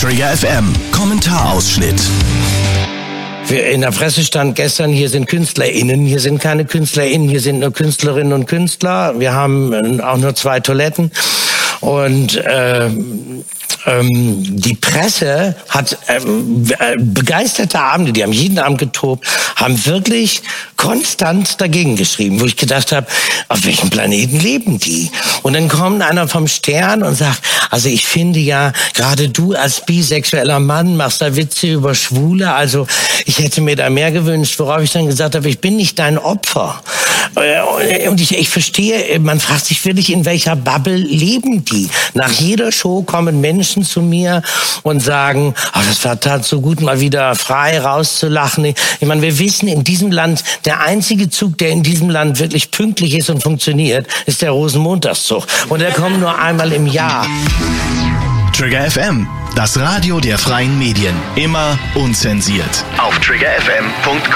Trigger FM Kommentarausschnitt. In der Presse stand gestern, hier sind KünstlerInnen, hier sind keine KünstlerInnen, hier sind nur Künstlerinnen und Künstler. Wir haben auch nur 2 Toiletten. Und die Presse hat begeisterte Abende, die haben jeden Abend getobt, haben wirklich konstant dagegen geschrieben, wo ich gedacht habe, auf welchem Planeten leben die? Und dann kommt einer vom Stern und sagt, also ich finde ja, gerade du als bisexueller Mann machst da Witze über Schwule, also ich hätte mir da mehr gewünscht, worauf ich dann gesagt habe, ich bin nicht dein Opfer. Und ich verstehe, man fragt sich wirklich, in welcher Bubble leben die? Nach jeder Show kommen Menschen zu mir und sagen, das war tat so gut, mal wieder frei rauszulachen. Ich meine, wir wissen, in diesem Land, der einzige Zug, der in diesem Land wirklich pünktlich ist und funktioniert, ist der Rosenmontagszug. Und der kommt nur einmal im Jahr. Trigger FM, das Radio der freien Medien. Immer unzensiert. Auf triggerfm.com.